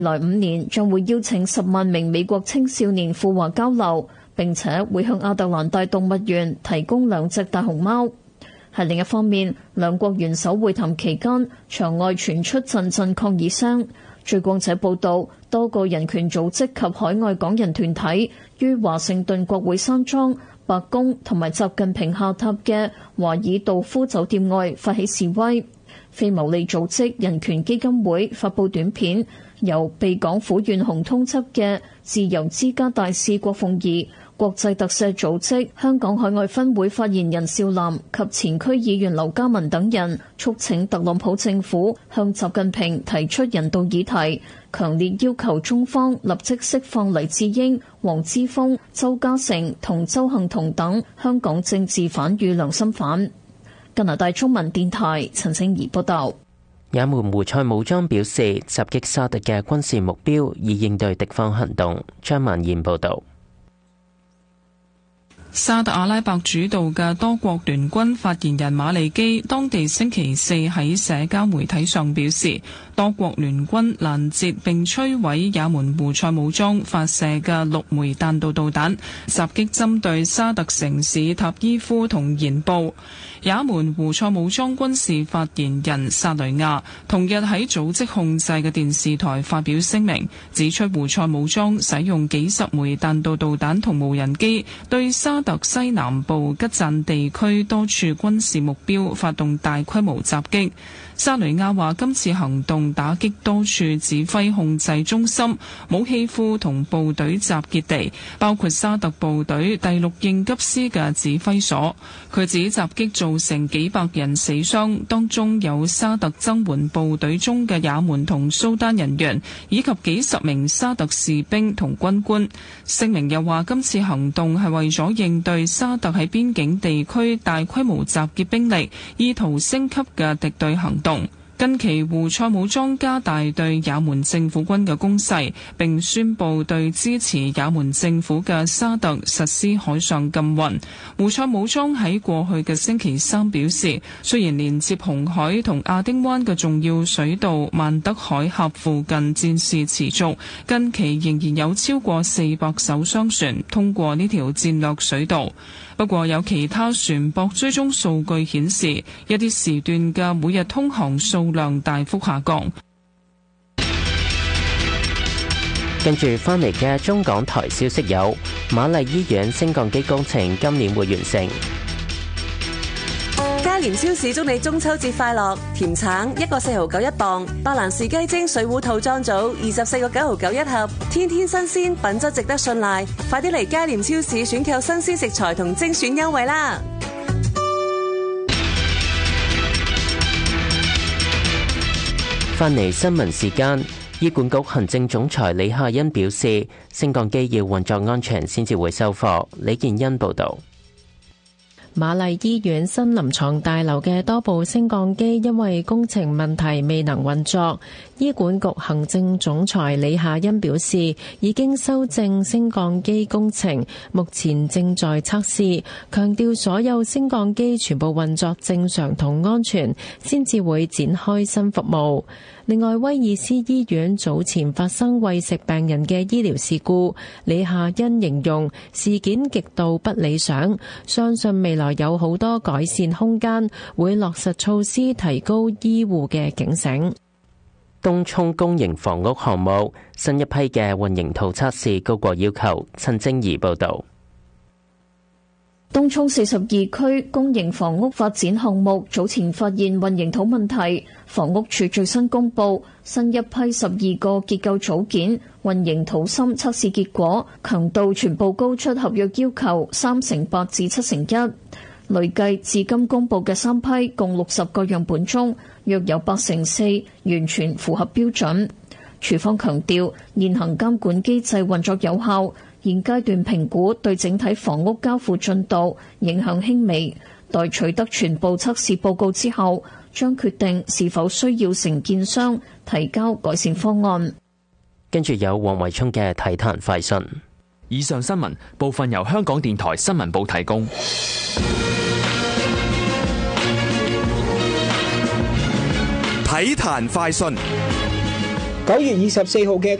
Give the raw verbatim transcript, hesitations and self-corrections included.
來五年將會邀請十萬名美國青少年赴華交流，並且會向亞特蘭大動物園提供兩隻大熊貓。喺另一方面，兩國元首會談期間，場外傳出陣陣抗議聲。追光者報道，多個人權組織及海外港人團體於華盛頓國會山莊、白宮同埋習近平下榻嘅華爾道夫酒店外發起示威。非牟利組織人權基金會發布短片，由被港府懸紅通緝嘅自由之家大使郭鳳儀、國際特赦組織香港海外分會發言人邵嵐及前區議員劉家文等人促請特朗普政府向習近平提出人道議題，強烈要求中方立即釋放黎智英、黃之鋒、周家成同周幸彤等香港政治犯與良心犯。加拿大中文電台陳清儀報道。 也門胡塞武裝表示，襲擊沙特嘅軍事目標以應對敵方行動。張曼燕報道。 沙特阿拉伯主導嘅多國聯軍發言人馬利基當地星期四喺社交媒體上表示，多國聯軍攔截並摧毀也門胡塞武裝發射嘅六枚彈道導彈，襲擊針對沙特城市塔伊夫同鹽布。也門胡塞武裝軍事發言人薩雷亞同日喺組織控制嘅電視台發表聲明，指出胡塞武裝使用幾十枚彈道導彈同無人機對沙特西南部吉贊地區多處軍事目標發動大規模襲擊。薩雷亞話今次行動打擊多處指揮控制中心、武器庫同部隊集結地，包括沙特部隊第六應急師嘅指揮所。佢指襲擊造成幾百人死傷，當中有沙特增援部隊中嘅也門同蘇丹人員，以及幾十名沙特士兵同軍官。聲明又話今次行動係為咗應對沙特喺邊境地區大規模集結兵力，意圖升級嘅敵對行動。近期胡塞武裝加大對也門政府軍嘅攻勢，並宣布對支持也門政府嘅沙特實施海上禁運。胡塞武裝喺過去嘅星期三表示，雖然連接紅海同亞丁灣嘅重要水道曼德海峽附近戰事持續，近期仍然有超過四百艘商船通過呢條戰略水道。不過有其他船舶追蹤數據顯示，一啲時段嘅每日通航數量大幅下降。 跟住翻嚟嘅中港台消息有：瑪麗醫院升降機工程今年會完成。 嘉廉超市祝你中秋節快樂！甜橙一個四毫九一磅，白蘭氏雞精水壺套裝組二十四個九毫九一盒，天天新鮮，品質值得信賴。快啲嚟嘉廉超市選購新鮮食材同精選優惠啦！ 翻嚟新聞時間，醫管局行政總裁李夏茵表示，升降機要運作安全先至會收貨。李建恩報導。 瑪麗醫院新臨床大樓嘅多部升降機因為工程問題未能運作，醫管局行政總裁李夏茵表示，已經修正升降機工程，目前正在測試，強調所有升降機全部運作正常同安全，先至會展開新服務。另外，威爾斯醫院早前發生餵食病人嘅醫療事故，李夏茵形容事件極度不理想，相信未來有好多改善空間，會落實措施提高醫護嘅警醒。 東涌公營房屋項目新一批嘅混凝土測試高過要求。陳晶儀報導。 東涌四十二區公營房屋發展項目早前發現混凝土問題，房屋署最新公布新一批十二個結構組件混凝土芯測試結果，強度全部高出合約要求三成八至七成一。累計至今公布嘅三批共六十個樣本中，約有八成四完全符合標準。署方強調現行監管機制運作有效，現階段評估對整體房屋交付進度影響輕微，待取得全部測試報告之後，將決定是否需要承建商提交改善方案。 跟住有黃維聰嘅體壇快訊。 以上新聞部分由香港電台新聞部提供。 體壇快訊。 九月二十四號嘅